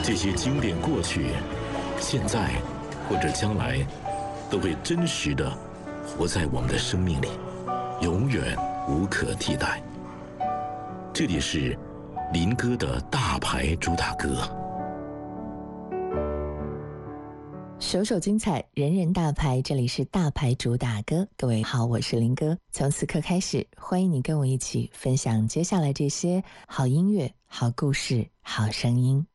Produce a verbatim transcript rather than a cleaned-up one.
这些经典过去、现在或者将来，都会真实的活在我们的生命里，永远无可替代。这里是林哥的大牌主打歌。 首首精彩，人人大牌，这里是大牌主打歌。各位好，我是林哥。从此刻开始，欢迎你跟我一起分享接下来这些好音乐、好故事、好声音。